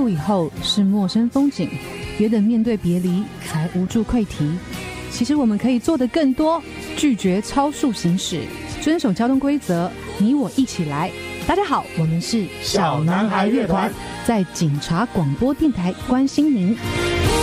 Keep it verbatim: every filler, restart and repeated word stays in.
路以后是陌生风景，别等面对别离才无助溃堤。其实我们可以做得更多，拒绝超速行驶，遵守交通规则，你我一起来。大家好，我们是小男孩乐团， 在警察广播电台关心您。